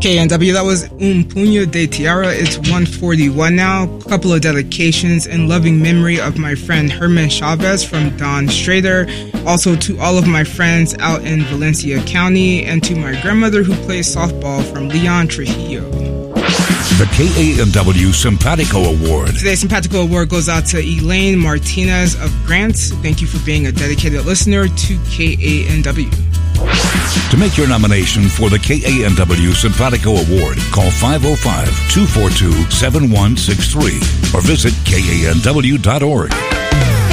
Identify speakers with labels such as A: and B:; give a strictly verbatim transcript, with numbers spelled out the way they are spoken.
A: K A N W, that was Un Puño de Tierra. It's one forty-one now. A couple of dedications in loving memory of my friend Herman Chavez from Don Strader. Also to all of my friends out in Valencia County, and to my grandmother who plays softball from Leon Trujillo.
B: The K A N W Simpatico Award.
A: Today's Simpatico Award goes out to Elaine Martinez of Grant. Thank you for being a dedicated listener to K A N W.
B: To make your nomination for the K A N W Simpatico Award, call five oh five, two four two, seven one six three or visit K A N W dot org.